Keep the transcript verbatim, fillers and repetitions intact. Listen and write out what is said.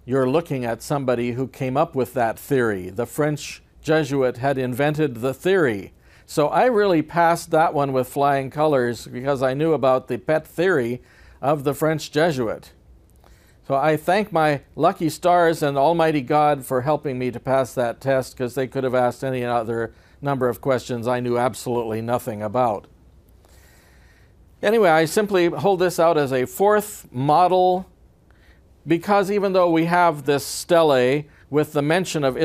you're looking at somebody who came up with that theory. The French Jesuit had invented the theory. So I really passed that one with flying colors because I knew about the pet theory of the French Jesuit. So I thank my lucky stars and Almighty God for helping me to pass that test, because they could have asked any other number of questions I knew absolutely nothing about. Anyway, I simply hold this out as a fourth model, because even though we have this stele with the mention of